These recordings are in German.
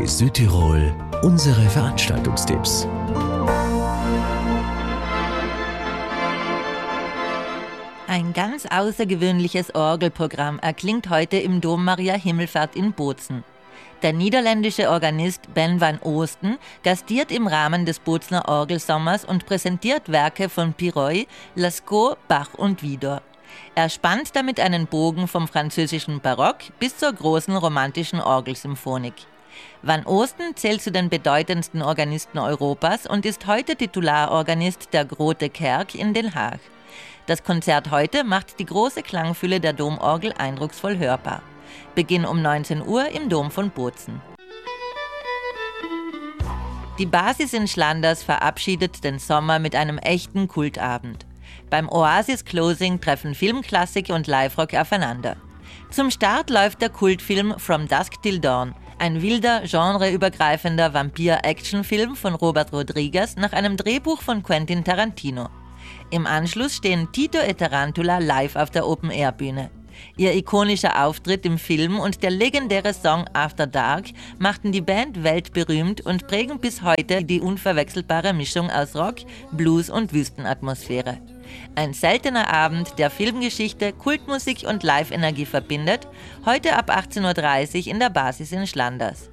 Bei Südtirol unsere Veranstaltungstipps. Ein ganz außergewöhnliches Orgelprogramm erklingt heute im Dom Maria Himmelfahrt in Bozen. Der niederländische Organist Ben van Oosten gastiert im Rahmen des Bozener Orgelsommers und präsentiert Werke von Piroy, Lascaux, Bach und Widor. Er spannt damit einen Bogen vom französischen Barock bis zur großen romantischen Orgelsymphonik. Van Oosten zählt zu den bedeutendsten Organisten Europas und ist heute Titularorganist der Grote Kerk in Den Haag. Das Konzert heute macht die große Klangfülle der Domorgel eindrucksvoll hörbar. Beginn um 19 Uhr im Dom von Bozen. Die Basis in Schlanders verabschiedet den Sommer mit einem echten Kultabend. Beim Oasis Closing treffen Filmklassik und Live-Rock aufeinander. Zum Start läuft der Kultfilm From Dusk Till Dawn, ein wilder, genreübergreifender Vampir-Action-Film von Robert Rodriguez nach einem Drehbuch von Quentin Tarantino. Im Anschluss stehen Tito et Tarantula live auf der Open-Air-Bühne. Ihr ikonischer Auftritt im Film und der legendäre Song After Dark machten die Band weltberühmt und prägen bis heute die unverwechselbare Mischung aus Rock, Blues und Wüstenatmosphäre. Ein seltener Abend, der Filmgeschichte, Kultmusik und Live-Energie verbindet, heute ab 18.30 Uhr in der Basis in Schlanders.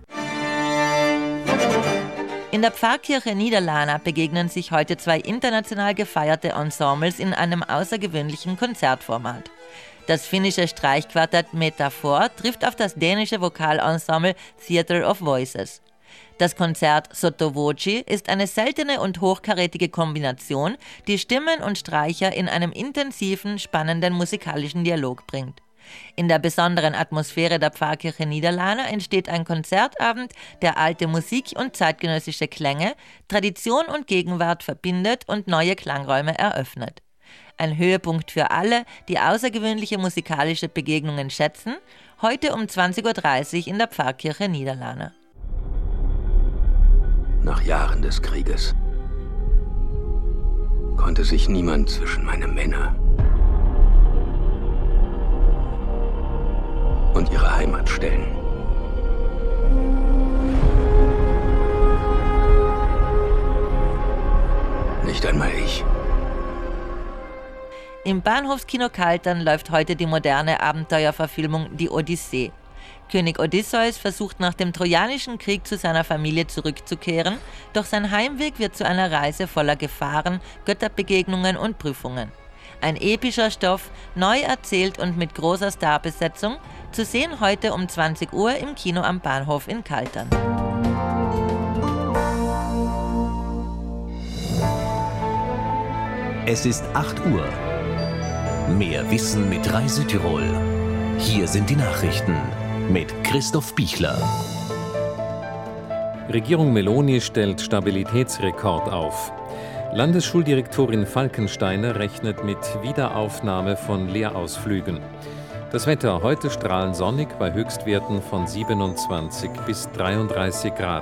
In der Pfarrkirche Niederlana begegnen sich heute zwei international gefeierte Ensembles in einem außergewöhnlichen Konzertformat. Das finnische Streichquartett Metaphor trifft auf das dänische Vokalensemble Theatre of Voices. Das Konzert Sotto Voce ist eine seltene und hochkarätige Kombination, die Stimmen und Streicher in einem intensiven, spannenden musikalischen Dialog bringt. In der besonderen Atmosphäre der Pfarrkirche Niederlana entsteht ein Konzertabend, der alte Musik und zeitgenössische Klänge, Tradition und Gegenwart verbindet und neue Klangräume eröffnet. Ein Höhepunkt für alle, die außergewöhnliche musikalische Begegnungen schätzen, heute um 20.30 Uhr in der Pfarrkirche Niederlana. Nach Jahren des Krieges konnte sich niemand zwischen meine Männer und ihre Heimat stellen. Nicht einmal ich. Im Bahnhofskino Kaltern läuft heute die moderne Abenteuerverfilmung Die Odyssee. König Odysseus versucht nach dem Trojanischen Krieg zu seiner Familie zurückzukehren, doch sein Heimweg wird zu einer Reise voller Gefahren, Götterbegegnungen und Prüfungen. Ein epischer Stoff, neu erzählt und mit großer Starbesetzung, zu sehen heute um 20 Uhr im Kino am Bahnhof in Kaltern. Es ist 8 Uhr. Mehr Wissen mit 3 Südtirol. Hier sind die Nachrichten mit Christoph Bichler. Regierung Meloni stellt Stabilitätsrekord auf. Landesschuldirektorin Falkensteiner rechnet mit Wiederaufnahme von Lehrausflügen. Das Wetter heute strahlend sonnig bei Höchstwerten von 27 bis 33 Grad.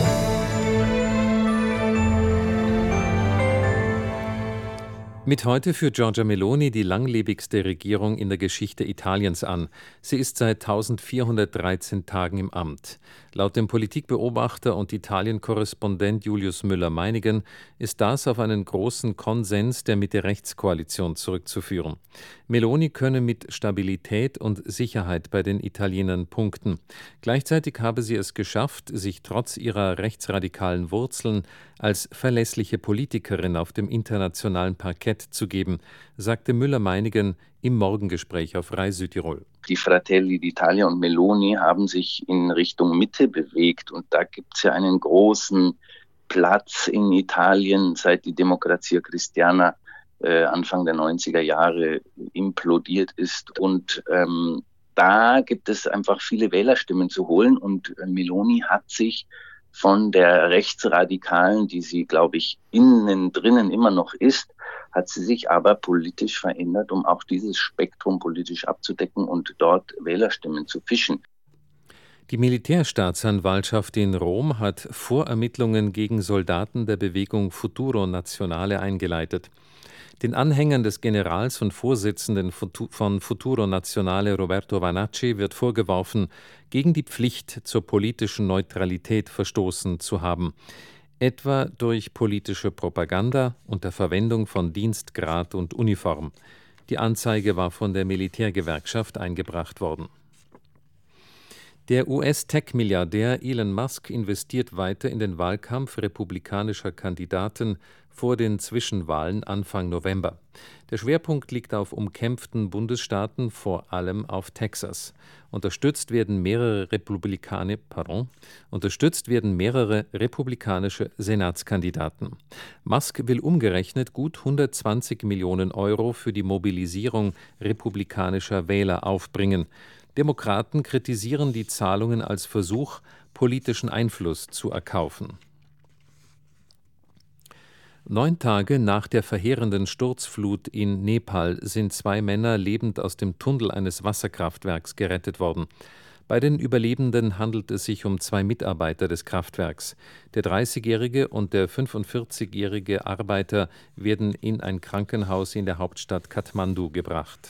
Mit heute führt Giorgia Meloni die langlebigste Regierung in der Geschichte Italiens an. Sie ist seit 1413 Tagen im Amt. Laut dem Politikbeobachter und Italien-Korrespondent Julius Müller-Meinigen ist das auf einen großen Konsens der Mitte-Rechts-Koalition zurückzuführen. Meloni könne mit Stabilität und Sicherheit bei den Italienern punkten. Gleichzeitig habe sie es geschafft, sich trotz ihrer rechtsradikalen Wurzeln als verlässliche Politikerin auf dem internationalen Parkett zu geben, sagte Müller-Meinigen im Morgengespräch auf Rai Südtirol. Die Fratelli d'Italia und Meloni haben sich in Richtung Mitte bewegt und da gibt es ja einen großen Platz in Italien, seit die Democrazia Cristiana Anfang der 90er Jahre implodiert ist und da gibt es einfach viele Wählerstimmen zu holen und Meloni hat sich von der Rechtsradikalen, die sie, glaube ich, innen drinnen immer noch ist, hat sie sich aber politisch verändert, um auch dieses Spektrum politisch abzudecken und dort Wählerstimmen zu fischen. Die Militärstaatsanwaltschaft in Rom hat Vorermittlungen gegen Soldaten der Bewegung Futuro Nazionale eingeleitet. Den Anhängern des Generals und Vorsitzenden von Futuro Nazionale Roberto Vanacci wird vorgeworfen, gegen die Pflicht zur politischen Neutralität verstoßen zu haben, etwa durch politische Propaganda unter Verwendung von Dienstgrad und Uniform. Die Anzeige war von der Militärgewerkschaft eingebracht worden. Der US-Tech-Milliardär Elon Musk investiert weiter in den Wahlkampf republikanischer Kandidaten vor den Zwischenwahlen Anfang November. Der Schwerpunkt liegt auf umkämpften Bundesstaaten, vor allem auf Texas. Unterstützt werden mehrere republikanische Senatskandidaten. Musk will umgerechnet gut 120 Millionen Euro für die Mobilisierung republikanischer Wähler aufbringen. Demokraten kritisieren die Zahlungen als Versuch, politischen Einfluss zu erkaufen. 9 Tage nach der verheerenden Sturzflut in Nepal sind 2 Männer lebend aus dem Tunnel eines Wasserkraftwerks gerettet worden. Bei den Überlebenden handelt es sich um 2 Mitarbeiter des Kraftwerks. Der 30-jährige und der 45-jährige Arbeiter werden in ein Krankenhaus in der Hauptstadt Kathmandu gebracht.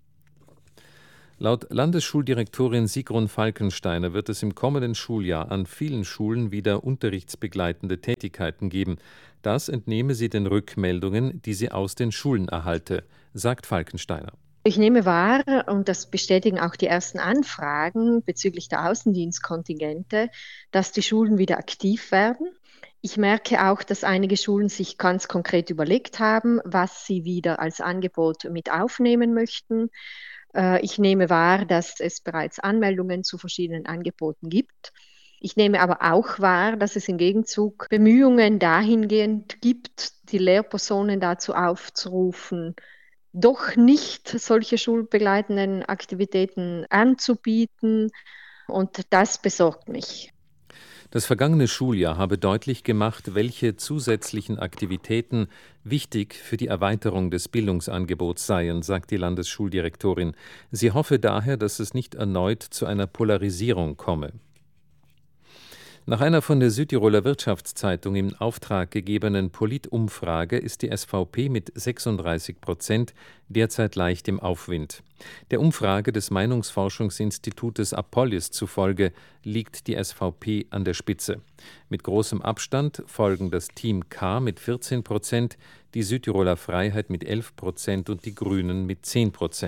Laut Landesschuldirektorin Sigrun Falkensteiner wird es im kommenden Schuljahr an vielen Schulen wieder unterrichtsbegleitende Tätigkeiten geben. Das entnehme sie den Rückmeldungen, die sie aus den Schulen erhalte, sagt Falkensteiner. Ich nehme wahr, und das bestätigen auch die ersten Anfragen bezüglich der Außendienstkontingente, dass die Schulen wieder aktiv werden. Ich merke auch, dass einige Schulen sich ganz konkret überlegt haben, was sie wieder als Angebot mit aufnehmen möchten. Ich nehme wahr, dass es bereits Anmeldungen zu verschiedenen Angeboten gibt. Ich nehme aber auch wahr, dass es im Gegenzug Bemühungen dahingehend gibt, die Lehrpersonen dazu aufzurufen, doch nicht solche schulbegleitenden Aktivitäten anzubieten. Und das besorgt mich. Das vergangene Schuljahr habe deutlich gemacht, welche zusätzlichen Aktivitäten wichtig für die Erweiterung des Bildungsangebots seien, sagt die Landesschuldirektorin. Sie hoffe daher, dass es nicht erneut zu einer Polarisierung komme. Nach einer von der Südtiroler Wirtschaftszeitung im Auftrag gegebenen Politumfrage ist die SVP mit 36% derzeit leicht im Aufwind. Der Umfrage des Meinungsforschungsinstitutes Apolis zufolge liegt die SVP an der Spitze. Mit großem Abstand folgen das Team K mit 14%, die Südtiroler Freiheit mit 11% und die Grünen mit 10%.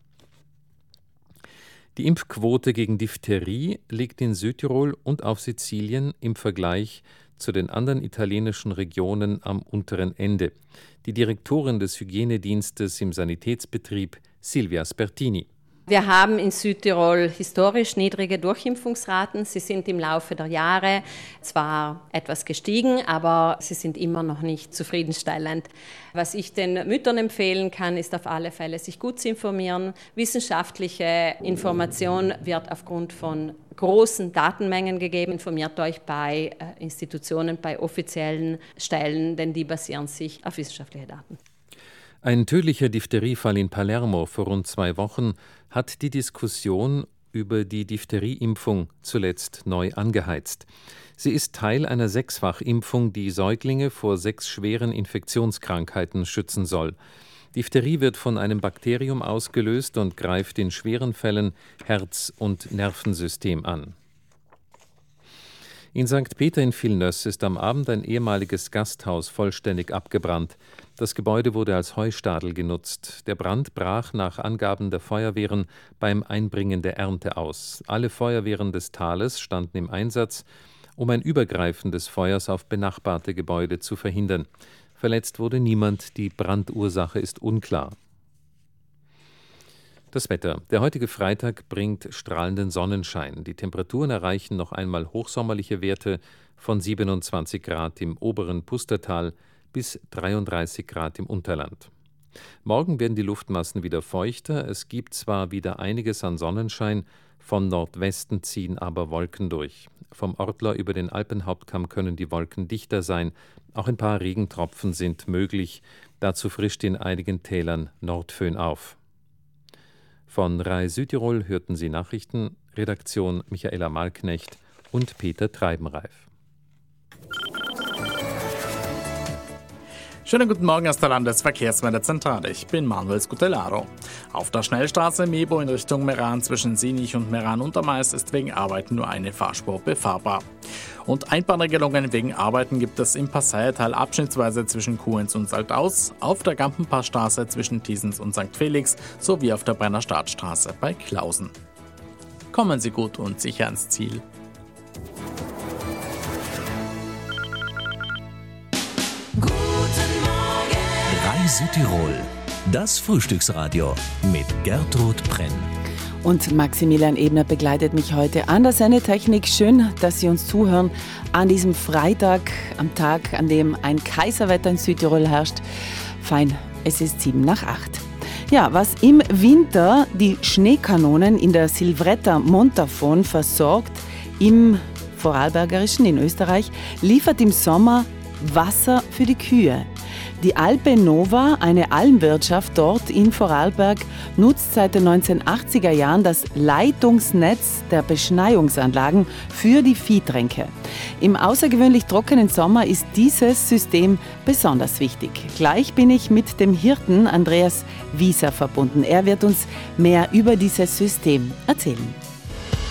Die Impfquote gegen Diphtherie liegt in Südtirol und auf Sizilien im Vergleich zu den anderen italienischen Regionen am unteren Ende. Die Direktorin des Hygienedienstes im Sanitätsbetrieb, Silvia Spertini. Wir haben in Südtirol historisch niedrige Durchimpfungsraten. Sie sind im Laufe der Jahre zwar etwas gestiegen, aber sie sind immer noch nicht zufriedenstellend. Was ich den Müttern empfehlen kann, ist auf alle Fälle, sich gut zu informieren. Wissenschaftliche Information wird aufgrund von großen Datenmengen gegeben. Informiert euch bei Institutionen, bei offiziellen Stellen, denn die basieren sich auf wissenschaftliche Daten. Ein tödlicher Diphtheriefall in Palermo vor rund 2 Wochen hat die Diskussion über die Diphtherieimpfung zuletzt neu angeheizt. Sie ist Teil einer 6-fach-Impfung, die Säuglinge vor 6 schweren Infektionskrankheiten schützen soll. Diphtherie wird von einem Bakterium ausgelöst und greift in schweren Fällen Herz- und Nervensystem an. In St. Peter in Vilnöss ist am Abend ein ehemaliges Gasthaus vollständig abgebrannt. Das Gebäude wurde als Heustadel genutzt. Der Brand brach nach Angaben der Feuerwehren beim Einbringen der Ernte aus. Alle Feuerwehren des Tales standen im Einsatz, um ein Übergreifen des Feuers auf benachbarte Gebäude zu verhindern. Verletzt wurde niemand, die Brandursache ist unklar. Das Wetter. Der heutige Freitag bringt strahlenden Sonnenschein. Die Temperaturen erreichen noch einmal hochsommerliche Werte von 27 Grad im oberen Pustertal bis 33 Grad im Unterland. Morgen werden die Luftmassen wieder feuchter. Es gibt zwar wieder einiges an Sonnenschein, von Nordwesten ziehen aber Wolken durch. Vom Ortler über den Alpenhauptkamm können die Wolken dichter sein. Auch ein paar Regentropfen sind möglich. Dazu frischt in einigen Tälern Nordföhn auf. Von RAI Südtirol hörten Sie Nachrichten, Redaktion Michaela Malknecht und Peter Treibenreif. Schönen guten Morgen aus der Landesverkehrsmeldezentrale. Ich bin Manuel Scutellaro. Auf der Schnellstraße Mebo in Richtung Meran zwischen Sinich und Meran-Untermeis ist wegen Arbeiten nur eine Fahrspur befahrbar. Und Einbahnregelungen wegen Arbeiten gibt es im Passaiertal abschnittsweise zwischen Kuhens und Saltaus, auf der Gampenpassstraße zwischen Thiesens und St. Felix sowie auf der Brenner Startstraße bei Klausen. Kommen Sie gut und sicher ans Ziel. RAI Südtirol, das Frühstücksradio mit Gertrud Brenn. Und Maximilian Ebner begleitet mich heute an der Sendetechnik. Schön, dass Sie uns zuhören an diesem Freitag, am Tag, an dem ein Kaiserwetter in Südtirol herrscht. Fein, es ist 7:08. Ja, was im Winter die Schneekanonen in der Silvretta Montafon versorgt, im Vorarlbergerischen in Österreich, liefert im Sommer Wasser für die Kühe. Die Alpe Nova, eine Almwirtschaft dort in Vorarlberg, nutzt seit den 1980er Jahren das Leitungsnetz der Beschneiungsanlagen für die Viehtränke. Im außergewöhnlich trockenen Sommer ist dieses System besonders wichtig. Gleich bin ich mit dem Hirten Andreas Wieser verbunden. Er wird uns mehr über dieses System erzählen.